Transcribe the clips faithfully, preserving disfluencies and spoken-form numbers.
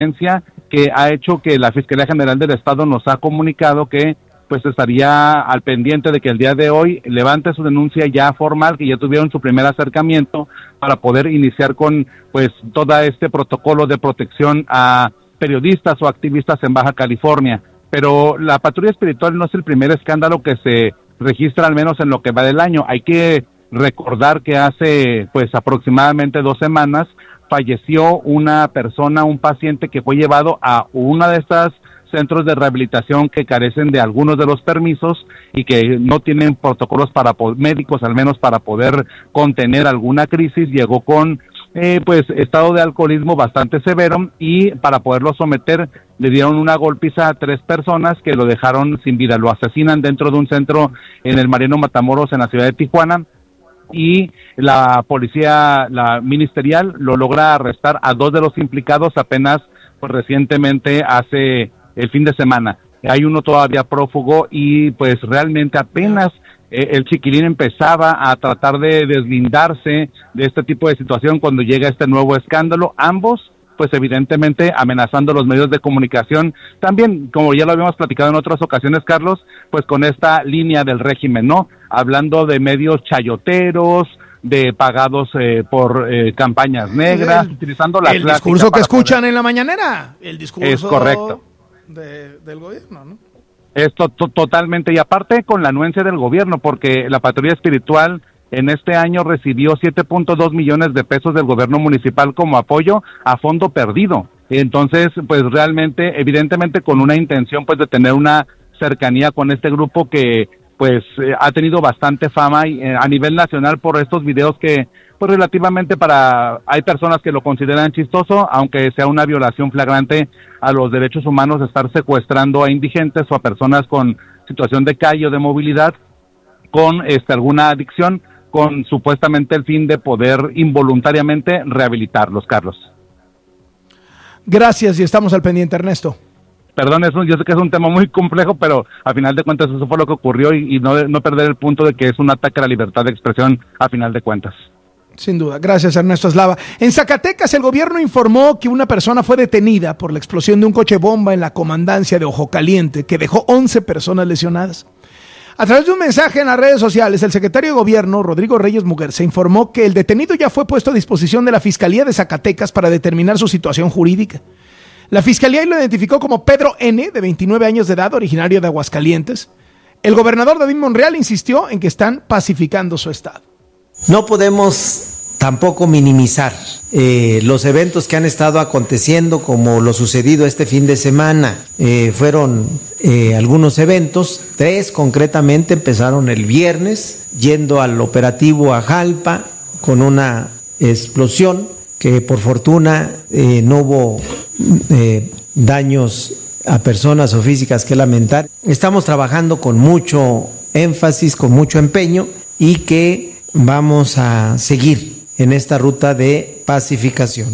que ha hecho que la Fiscalía General del Estado nos ha comunicado que pues estaría al pendiente de que el día de hoy levante su denuncia ya formal, que ya tuvieron su primer acercamiento para poder iniciar con pues todo este protocolo de protección a periodistas o activistas en Baja California. Pero la patrulla espiritual no es el primer escándalo que se registra, al menos en lo que va del año. Hay que recordar que hace pues aproximadamente dos semanas falleció una persona, un paciente que fue llevado a una de estas centros de rehabilitación que carecen de algunos de los permisos y que no tienen protocolos para médicos, al menos para poder contener alguna crisis. Llegó con eh, pues estado de alcoholismo bastante severo y para poderlo someter le dieron una golpiza a tres personas que lo dejaron sin vida. Lo asesinan dentro de un centro en el Mariano Matamoros en la ciudad de Tijuana y la policía, la ministerial, lo logra arrestar a dos de los implicados apenas pues recientemente hace el fin de semana. Hay uno todavía prófugo y pues realmente apenas eh, el chiquilín empezaba a tratar de deslindarse de este tipo de situación cuando llega este nuevo escándalo. Ambos pues evidentemente amenazando los medios de comunicación, también como ya lo habíamos platicado en otras ocasiones, Carlos, pues con esta línea del régimen, ¿no? Hablando de medios chayoteros, de pagados eh, por eh, campañas negras, el, utilizando la el discurso que escuchan poder... en la mañanera, el discurso es correcto. De, del gobierno, ¿no? Esto to- totalmente, y aparte con la anuencia del gobierno, porque la patrulla espiritual en este año recibió siete punto dos millones de pesos del gobierno municipal como apoyo a fondo perdido. Entonces, pues realmente, evidentemente con una intención pues de tener una cercanía con este grupo que pues eh, ha tenido bastante fama y, eh, a nivel nacional por estos videos que pues relativamente para, hay personas que lo consideran chistoso, aunque sea una violación flagrante a los derechos humanos estar secuestrando a indigentes o a personas con situación de calle o de movilidad con este, alguna adicción, con supuestamente el fin de poder involuntariamente rehabilitarlos, Carlos. Gracias y estamos al pendiente, Ernesto. Perdón, eso, yo sé que es un tema muy complejo, pero a final de cuentas eso fue lo que ocurrió y, y no, no perder el punto de que es un ataque a la libertad de expresión a final de cuentas. Sin duda. Gracias, Ernesto Eslava. En Zacatecas, el gobierno informó que una persona fue detenida por la explosión de un coche bomba en la comandancia de Ojo Caliente, que dejó once personas lesionadas. A través de un mensaje en las redes sociales, el secretario de Gobierno, Rodrigo Reyes Muguerza, informó que el detenido ya fue puesto a disposición de la Fiscalía de Zacatecas para determinar su situación jurídica. La Fiscalía lo identificó como Pedro N., de veintinueve años de edad, originario de Aguascalientes. El gobernador David Monreal insistió en que están pacificando su estado. No podemos tampoco minimizar eh, los eventos que han estado aconteciendo, como lo sucedido este fin de semana. Eh, fueron eh, algunos eventos, tres concretamente, empezaron el viernes, yendo al operativo a Jalpa con una explosión que por fortuna eh, no hubo eh, daños a personas o físicas que lamentar. Estamos trabajando con mucho énfasis, con mucho empeño y que vamos a seguir en esta ruta de pacificación.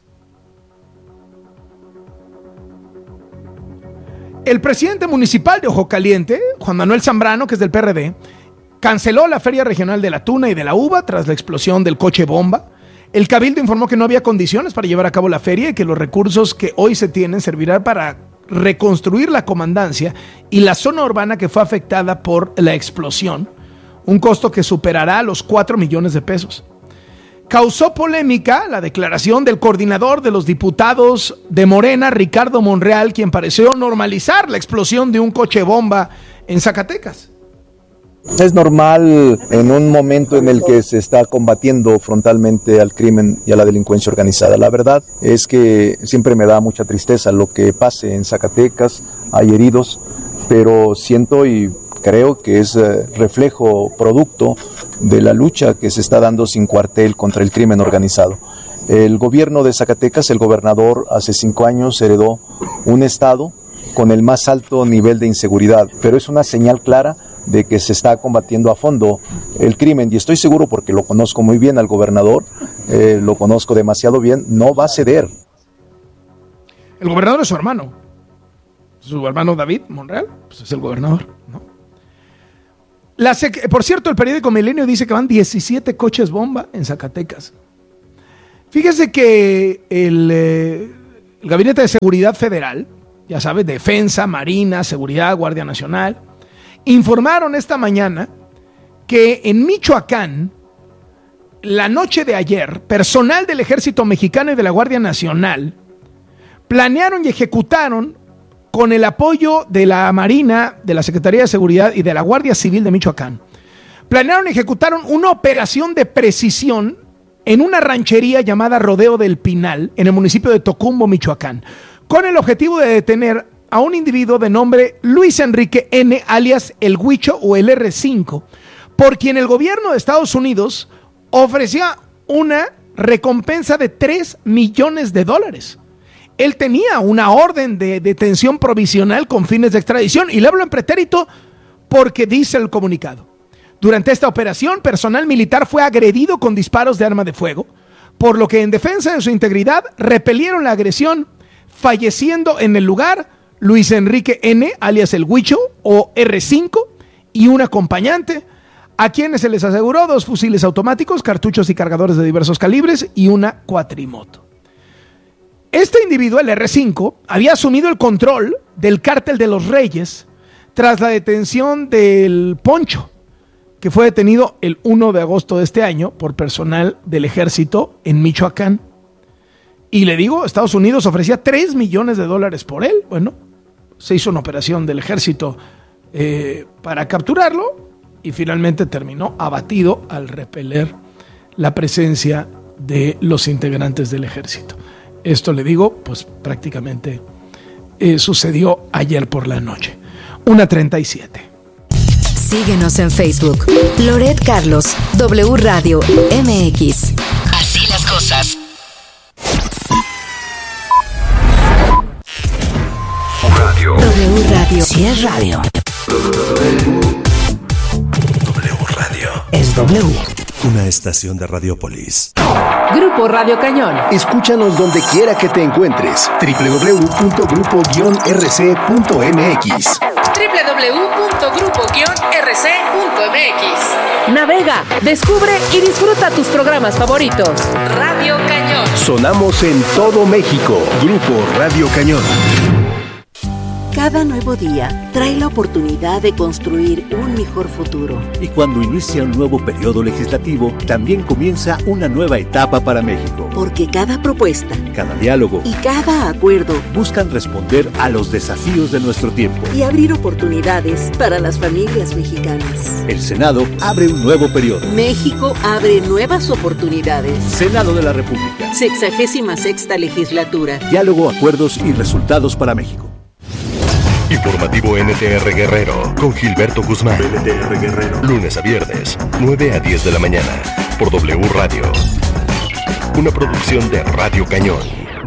El presidente municipal de Ojo Caliente, Juan Manuel Zambrano, que es del P R D, canceló la Feria Regional de la Tuna y de la Uva tras la explosión del coche bomba. El Cabildo informó que no había condiciones para llevar a cabo la feria y que los recursos que hoy se tienen servirán para reconstruir la comandancia y la zona urbana que fue afectada por la explosión, un costo que superará los cuatro millones de pesos. Causó polémica la declaración del coordinador de los diputados de Morena, Ricardo Monreal, quien pareció normalizar la explosión de un coche bomba en Zacatecas. Es normal en un momento en el que se está combatiendo frontalmente al crimen y a la delincuencia organizada. La verdad es que siempre me da mucha tristeza lo que pase en Zacatecas, hay heridos, pero siento y creo que es eh, reflejo, producto de la lucha que se está dando sin cuartel contra el crimen organizado. El gobierno de Zacatecas, el gobernador, hace cinco años heredó un estado con el más alto nivel de inseguridad, pero es una señal clara de que se está combatiendo a fondo el crimen y estoy seguro, porque lo conozco muy bien al gobernador, eh, lo conozco demasiado bien, no va a ceder. El gobernador es su hermano, su hermano David Monreal, pues es el gobernador, ¿no? La sec- Por cierto, el periódico Milenio dice que van diecisiete coches bomba en Zacatecas. Fíjese que el, eh, el Gabinete de Seguridad Federal, ya sabes, Defensa, Marina, Seguridad, Guardia Nacional, informaron esta mañana que en Michoacán, la noche de ayer, personal del Ejército Mexicano y de la Guardia Nacional planearon y ejecutaron, con el apoyo de la Marina, de la Secretaría de Seguridad y de la Guardia Civil de Michoacán, planearon y ejecutaron una operación de precisión en una ranchería llamada Rodeo del Pinal, en el municipio de Tocumbo, Michoacán, con el objetivo de detener a un individuo de nombre Luis Enrique N., alias El Huicho o el erre cinco, por quien el gobierno de Estados Unidos ofrecía una recompensa de tres millones de dólares. Él tenía una orden de detención provisional con fines de extradición, y le hablo en pretérito porque dice el comunicado: durante esta operación, personal militar fue agredido con disparos de arma de fuego, por lo que en defensa de su integridad repelieron la agresión, falleciendo en el lugar Luis Enrique N., alias El Huicho o erre cinco, y un acompañante, a quienes se les aseguró dos fusiles automáticos, cartuchos y cargadores de diversos calibres y una cuatrimoto. Este individuo, el erre cinco, había asumido el control del Cártel de los Reyes tras la detención del Poncho, que fue detenido el primero de agosto de este año por personal del ejército en Michoacán. Y le digo, Estados Unidos ofrecía tres millones de dólares por él. Bueno, se hizo una operación del ejército eh, para capturarlo y finalmente terminó abatido al repeler la presencia de los integrantes del ejército. Esto, le digo, pues prácticamente eh, sucedió ayer por la noche. una treinta y siete. Síguenos en Facebook. Loret Carlos, W Radio M X. Así las cosas. Radio. W Radio. Si es radio. W Radio. Es W. Una estación de Radiopolis. Grupo Radio Cañón. Escúchanos donde quiera que te encuentres. doble u doble u doble u punto grupo guion erre ce punto eme equis. doble u doble u doble u punto grupo guion erre ce punto eme equis. Navega, descubre y disfruta tus programas favoritos. Radio Cañón. Sonamos en todo México. Grupo Radio Cañón. Cada nuevo día trae la oportunidad de construir un mejor futuro. Y cuando inicia un nuevo periodo legislativo, también comienza una nueva etapa para México. Porque cada propuesta, cada diálogo y cada acuerdo buscan responder a los desafíos de nuestro tiempo y abrir oportunidades para las familias mexicanas. El Senado abre un nuevo periodo. México abre nuevas oportunidades. Senado de la República. Sexagésima sexta legislatura. Diálogo, acuerdos y resultados para México. Informativo N T R Guerrero con Gilberto Guzmán. N T R Guerrero. Lunes a viernes, nueve a diez de la mañana, por W Radio. Una producción de Radio Cañón.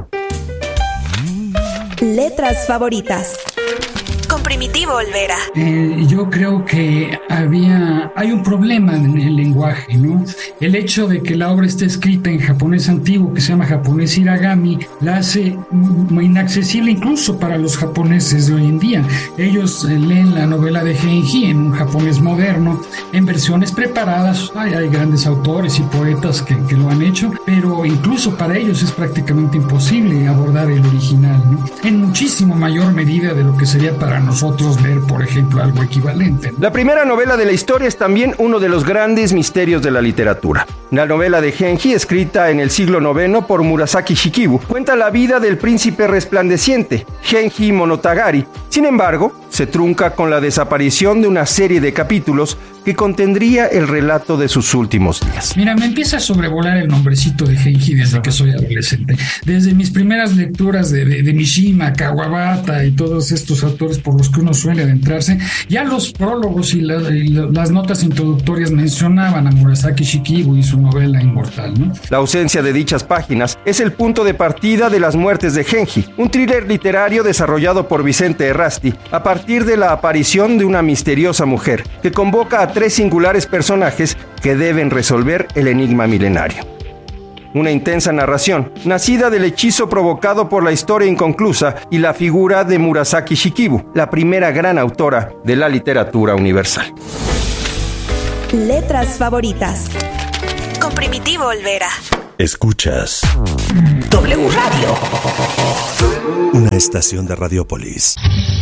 Letras favoritas. Con Primitivo Olvera. Eh, yo creo que había, hay un problema en el lenguaje, ¿no? El hecho de que la obra esté escrita en japonés antiguo, que se llama japonés hiragami, la hace inaccesible incluso para los japoneses de hoy en día. Ellos eh, leen la novela de Genji en un japonés moderno, en versiones preparadas. Hay, hay grandes autores y poetas que, que lo han hecho, pero incluso para ellos es prácticamente imposible abordar el original, ¿no? En muchísimo mayor medida de lo que sería para nosotros ver, por ejemplo, algo equivalente, ¿no? La primera novela de la historia es también uno de los grandes misterios de la literatura. La novela de Genji, escrita en el siglo noveno por Murasaki Shikibu, cuenta la vida del príncipe resplandeciente, Genji Monotagari. Sin embargo, se trunca con la desaparición de una serie de capítulos que contendría el relato de sus últimos días. Mira, me empieza a sobrevolar el nombrecito de Genji desde que soy adolescente. Desde mis primeras lecturas de, de, de Mishima, Kawabata y todos estos autores por los que uno suele adentrarse, ya los prólogos y, la, y la, las notas introductorias mencionaban a Murasaki Shikibu y su novela Inmortal, ¿no? La ausencia de dichas páginas es el punto de partida de Las muertes de Genji, un thriller literario desarrollado por Vicente Errasti a partir de la aparición de una misteriosa mujer que convoca a tres singulares personajes que deben resolver el enigma milenario. Una intensa narración, nacida del hechizo provocado por la historia inconclusa y la figura de Murasaki Shikibu, la primera gran autora de la literatura universal. Letras favoritas. Con Primitivo Olvera. Escuchas W Radio. Una estación de Radiopolis.